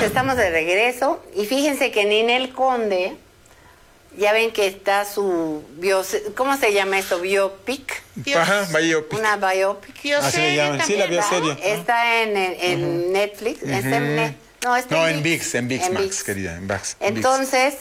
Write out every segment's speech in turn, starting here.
estamos de regreso y fíjense que Ninel Conde, ya ven que está su ¿cómo se llama esto? Biopic. Ajá, biopic. Una biopic. Así le llaman, sí, la bioserie. Está en Netflix, está en ViX, en ViX Max, querida, en ViX. Entonces,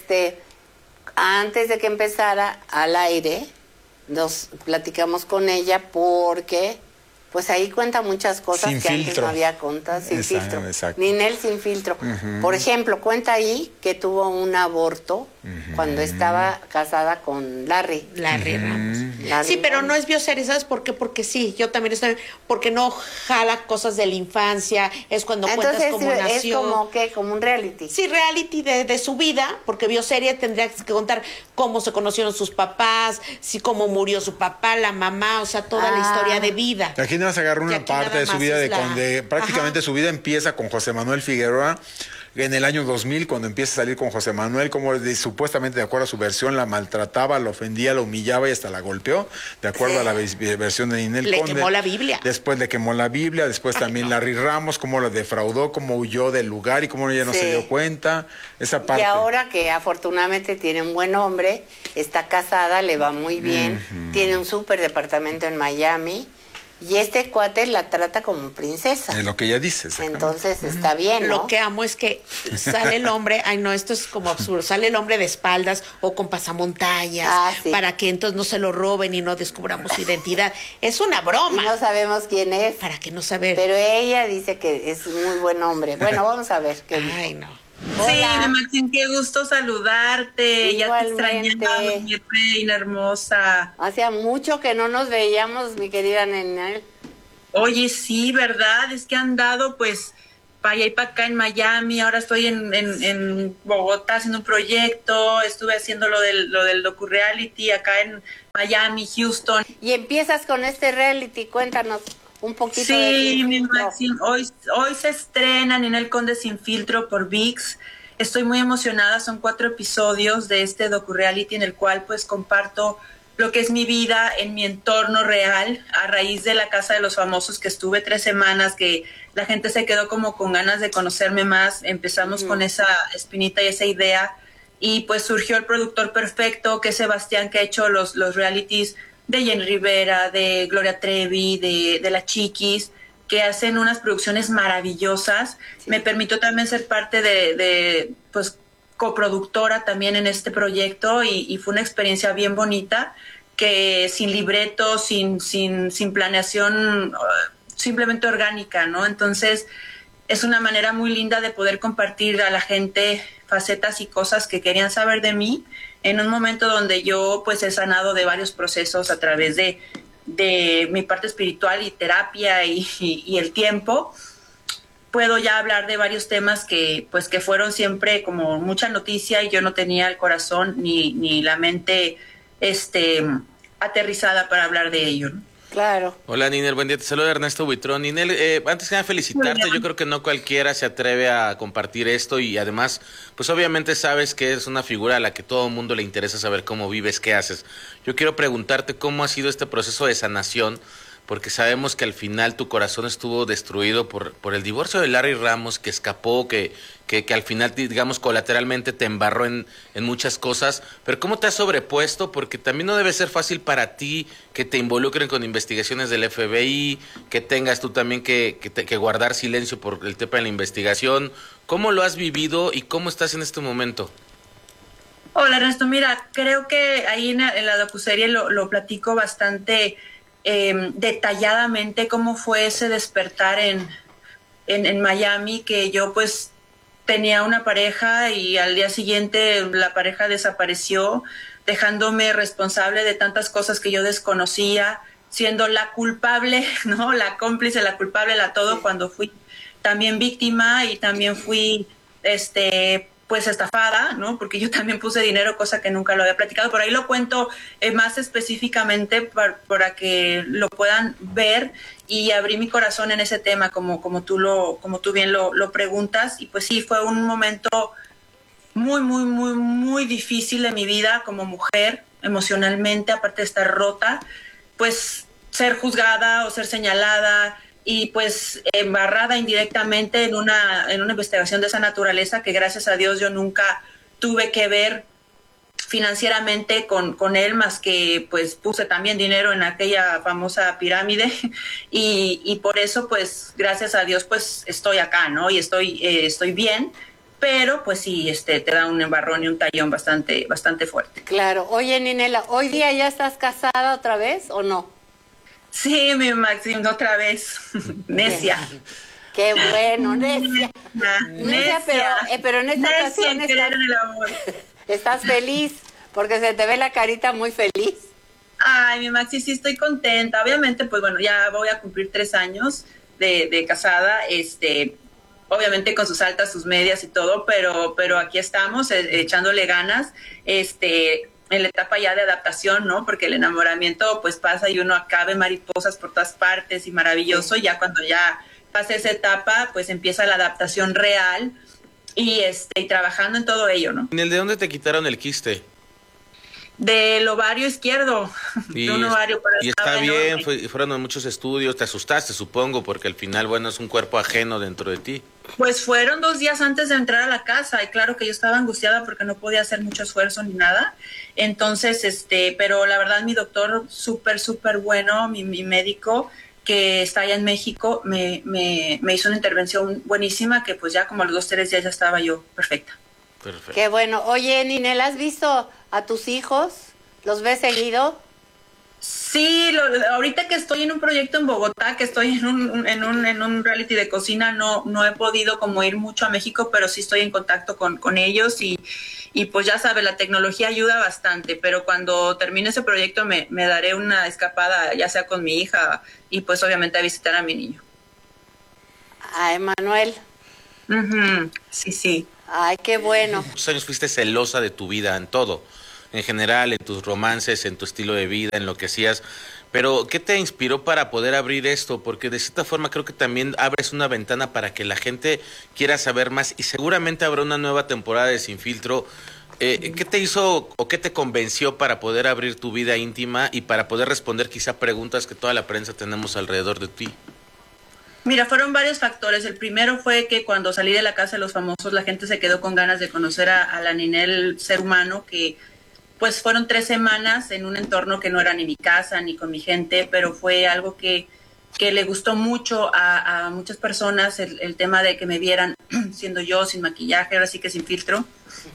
antes de que empezara al aire, nos platicamos con ella porque pues ahí cuenta muchas cosas sin que filtro. Antes no había contado, sin filtro. Exacto. Ninel sin filtro. Por ejemplo, cuenta ahí que tuvo un aborto cuando estaba casada con Larry Ramos. Larry Sí, pero Ramos. no es bioserie, ¿sabes por qué? Porque sí, yo también estoy, porque no jala cosas de la infancia, es cuando cuentas cómo nació. Es como un reality. Sí, reality de su vida, porque bioserie tendría que contar cómo se conocieron sus papás, cómo murió su papá, la mamá, o sea, toda la historia de vida. Aquí nada más agarra una parte de su vida de prácticamente su vida empieza con José Manuel Figueroa en el año 2000, cuando empieza a salir con José Manuel, como supuestamente, de acuerdo a su versión, la maltrataba, la ofendía, la humillaba y hasta la golpeó, de acuerdo a la versión de Ninel Conde. Le quemó la Biblia. Después le quemó la Biblia, después también Larry Ramos, cómo lo defraudó, cómo huyó del lugar y cómo ella no se dio cuenta. Esa parte. Y ahora que afortunadamente tiene un buen hombre, está casada, le va muy bien, tiene un súper departamento en Miami. Y este cuate la trata como princesa. Es lo que ella dice. Entonces está bien, ¿no? Lo que amo es que sale el hombre, ay no, esto es como absurdo, sale el hombre de espaldas o con pasamontañas para que entonces no se lo roben y no descubramos su identidad. Es una broma. Y no sabemos quién es. ¿Para qué no saber? Pero ella dice que es muy buen hombre. Bueno, vamos a ver qué dice. Ay, no. Sí, Maxine, qué gusto saludarte. Igualmente. Ya te extrañaba, mi reina hermosa. Hacía mucho que no nos veíamos, mi querida Ninel. Oye, sí, ¿verdad? Es que han dado, pues, para allá y para acá en Miami. Ahora estoy en Bogotá haciendo un proyecto. Estuve haciendo lo del docu-reality acá en Miami, Houston. Y empiezas con este reality, cuéntanos un poquito. Sí, mi Maxine, hoy se estrena Ninel Conde Sin Filtro por ViX. Estoy muy emocionada, son 4 episodios de este docu-reality en el cual pues comparto lo que es mi vida en mi entorno real, a raíz de la Casa de los Famosos, que estuve 3 semanas, que la gente se quedó como con ganas de conocerme más. Empezamos con esa espinita y esa idea, y pues surgió el productor perfecto, que es Sebastián, que ha hecho los realities de Jenny Rivera, de Gloria Trevi, de La Chiquis, que hacen unas producciones maravillosas. Sí. Me permitió también ser parte de pues, coproductora también en este proyecto, y fue una experiencia bien bonita, que sin libreto, sin planeación, simplemente orgánica, ¿no? Entonces, es una manera muy linda de poder compartir a la gente facetas y cosas que querían saber de mí, en un momento donde yo pues he sanado de varios procesos a través de mi parte espiritual y terapia y el tiempo. Puedo ya hablar de varios temas que fueron siempre como mucha noticia, y yo no tenía el corazón ni la mente aterrizada para hablar de ello, ¿no? Claro. Hola, Ninel, buen día, te saluda Ernesto Buitrón. Ninel, antes que nada felicitarte, yo creo que no cualquiera se atreve a compartir esto, y además, pues obviamente sabes que es una figura a la que todo el mundo le interesa saber cómo vives, qué haces. Yo quiero preguntarte cómo ha sido este proceso de sanación, porque sabemos que al final tu corazón estuvo destruido por el divorcio de Larry Ramos, que escapó, que al final, digamos, colateralmente te embarró en muchas cosas. Pero ¿cómo te has sobrepuesto? Porque también no debe ser fácil para ti que te involucren con investigaciones del FBI, que tengas tú también que guardar silencio por el tema de la investigación. ¿Cómo lo has vivido y cómo estás en este momento? Hola, Ernesto. Mira, creo que ahí en la docuserie lo platico bastante detalladamente, cómo fue ese despertar en Miami, que yo pues tenía una pareja y al día siguiente la pareja desapareció, dejándome responsable de tantas cosas que yo desconocía, siendo la culpable, ¿no? La cómplice, la culpable, la todo, cuando fui también víctima, y también fui pues estafada, ¿no? Porque yo también puse dinero, cosa que nunca lo había platicado. Por ahí lo cuento más específicamente para que lo puedan ver, y abrí mi corazón en ese tema, como tú bien lo preguntas. Y pues sí, fue un momento muy, muy, muy, muy difícil de mi vida como mujer, emocionalmente, aparte de estar rota, pues ser juzgada o ser señalada, y pues embarrada indirectamente en una investigación de esa naturaleza que gracias a Dios yo nunca tuve que ver financieramente con él, más que pues puse también dinero en aquella famosa pirámide y por eso pues gracias a Dios pues estoy acá, ¿no? Y estoy bien, pero pues sí, te da un embarrón y un tallón bastante fuerte. Claro. Oye, Ninela, ¿hoy día ya estás casada otra vez o no? Sí, mi Maxim, otra vez. Necia. Qué bueno, necia. Necia, pero en esta ocasión estás feliz, porque se te ve la carita muy feliz. Ay, mi Maxi, sí estoy contenta. Obviamente, pues bueno, ya voy a cumplir 3 años de casada, obviamente con sus altas, sus medias y todo, pero aquí estamos echándole ganas, en la etapa ya de adaptación, ¿no? Porque el enamoramiento pues pasa y uno acabe mariposas por todas partes y maravilloso, y ya cuando ya pase esa etapa, pues empieza la adaptación real y trabajando en todo ello, ¿no? ¿De dónde te quitaron el quiste? Del ovario izquierdo. Y, de un ovario y está bien, fueron muchos estudios, te asustaste, supongo, porque al final, bueno, es un cuerpo ajeno dentro de ti. Pues fueron 2 días antes de entrar a la casa, y claro que yo estaba angustiada porque no podía hacer mucho esfuerzo ni nada. Entonces, pero la verdad mi doctor súper bueno, mi médico que está allá en México, me hizo una intervención buenísima que pues ya como a los 2-3 días ya estaba yo perfecta. Perfecto. Qué bueno. Oye, Ninel, ¿has visto a tus hijos? ¿Los ves seguido? Sí, ahorita que estoy en un proyecto en Bogotá, que estoy en un reality de cocina, no he podido como ir mucho a México, pero sí estoy en contacto con ellos y pues ya sabes, la tecnología ayuda bastante, pero cuando termine ese proyecto me daré una escapada, ya sea con mi hija y pues obviamente a visitar a mi niño. A Emanuel. Sí. Ay, qué bueno. ¿Cuántos años fuiste celosa de tu vida en todo? En general, en tus romances, en tu estilo de vida, en lo que hacías. Pero, ¿qué te inspiró para poder abrir esto? Porque de cierta forma creo que también abres una ventana para que la gente quiera saber más y seguramente habrá una nueva temporada de Sin Filtro. ¿Qué te hizo o qué te convenció para poder abrir tu vida íntima y para poder responder quizá preguntas que toda la prensa tenemos alrededor de ti? Mira, fueron varios factores. El primero fue que cuando salí de la casa de los famosos, la gente se quedó con ganas de conocer a la Ninel ser humano, que pues fueron 3 semanas en un entorno que no era ni mi casa ni con mi gente, pero fue algo que le gustó mucho a muchas personas, el tema de que me vieran siendo yo, sin maquillaje, ahora sí que sin filtro.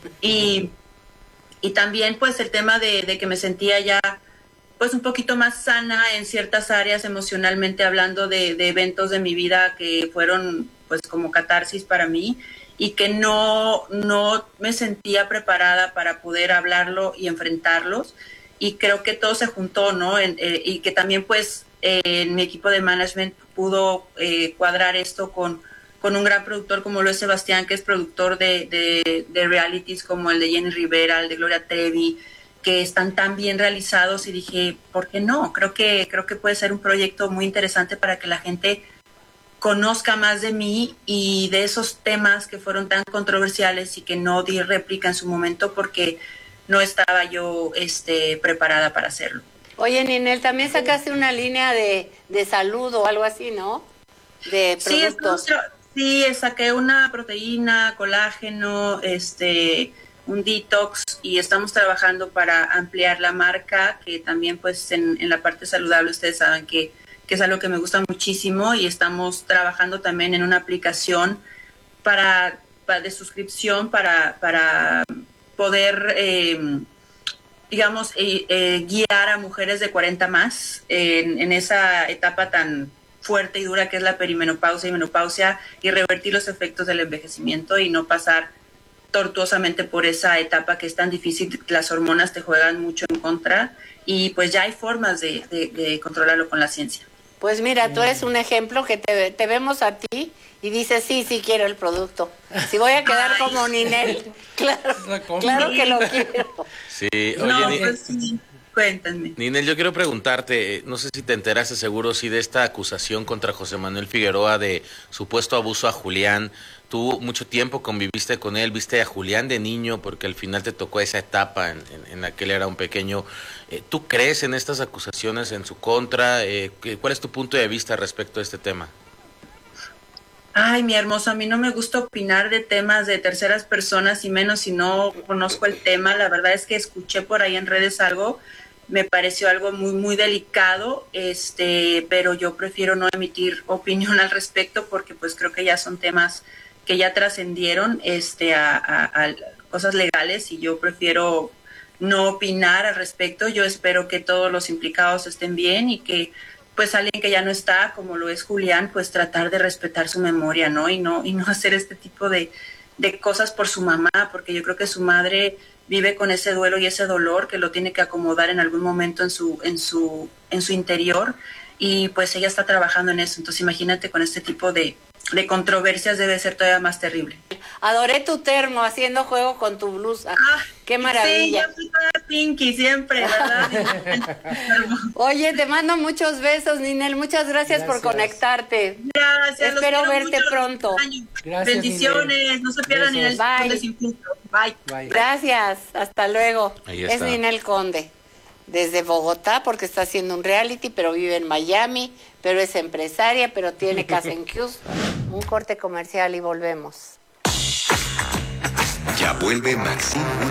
Y también pues el tema de que me sentía ya pues un poquito más sana en ciertas áreas emocionalmente hablando, de eventos de mi vida que fueron pues como catarsis para mí y que no me sentía preparada para poder hablarlo y enfrentarlos, y creo que todo se juntó, ¿no? Y que también pues en mi equipo de management pudo cuadrar esto con un gran productor como lo es Sebastián, que es productor de realities como el de Jenny Rivera, el de Gloria Trevi, que están tan bien realizados, y dije, ¿por qué no? Creo que puede ser un proyecto muy interesante para que la gente conozca más de mí y de esos temas que fueron tan controversiales y que no di réplica en su momento porque no estaba yo preparada para hacerlo. Oye, Ninel, también sacaste una línea de salud o algo así, ¿no? De productos. Sí, saqué una proteína, colágeno, un detox, y estamos trabajando para ampliar la marca, que también pues en la parte saludable ustedes saben que es algo que me gusta muchísimo, y estamos trabajando también en una aplicación para de suscripción para poder guiar a mujeres de 40 más en esa etapa tan fuerte y dura que es la perimenopausia y menopausia, y revertir los efectos del envejecimiento y no pasar tortuosamente por esa etapa que es tan difícil. Las hormonas te juegan mucho en contra, y pues ya hay formas de controlarlo con la ciencia. Pues mira, tú eres un ejemplo que te vemos a ti y dices, sí quiero el producto. Si voy a quedar como Ninel, claro que lo quiero. Sí, oye, pues sí. Cuéntame. Ninel, yo quiero preguntarte, no sé si te enteraste seguro sí de esta acusación contra José Manuel Figueroa de supuesto abuso a Julián. Tú mucho tiempo conviviste con él, viste a Julián de niño porque al final te tocó esa etapa en la que él era un pequeño. ¿Tú crees en estas acusaciones en su contra? ¿Cuál es tu punto de vista respecto a este tema? Ay, mi hermoso, a mí no me gusta opinar de temas de terceras personas y menos si no conozco el tema. La verdad es que escuché por ahí en redes algo, me pareció algo muy, muy delicado, pero yo prefiero no emitir opinión al respecto porque pues creo que ya son temas que ya trascendieron a cosas legales y yo prefiero no opinar al respecto. Yo espero que todos los implicados estén bien y que pues alguien que ya no está, como lo es Julián, pues tratar de respetar su memoria, ¿no? Y no hacer este tipo de cosas por su mamá, porque yo creo que su madre vive con ese duelo y ese dolor que lo tiene que acomodar en algún momento en su interior, y pues ella está trabajando en eso. Entonces imagínate con este tipo de controversias, debe ser todavía más terrible. Adoré tu termo haciendo juego con tu blusa. ¡Qué maravilla! Sí, yo fui toda Pinky siempre, ¿verdad? Oye, te mando muchos besos, Ninel. Muchas gracias por conectarte. Gracias. Espero verte pronto. Gracias, bendiciones. Ninel. No se pierdan Ninel Conde sin filtro. Bye. Gracias. Hasta luego. Es Ninel Conde. Desde Bogotá, porque está haciendo un reality, pero vive en Miami, pero es empresaria, pero tiene casa en Houston. Un corte comercial y volvemos. Ya vuelve Maxine